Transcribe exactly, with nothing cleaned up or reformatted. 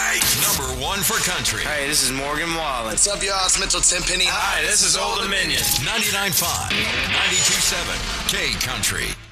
Number one for country. Hey, this is Morgan Wallen. What's up, y'all? It's Mitchell Tenpenny. Hi, this is Old Dominion. ninety-nine point five, ninety-two point seven, K Country.